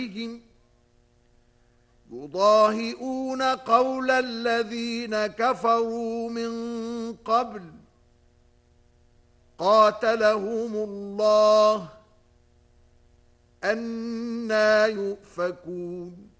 يضاهئون قول الذين كفروا من قبل قاتلهم الله أنى يؤفكون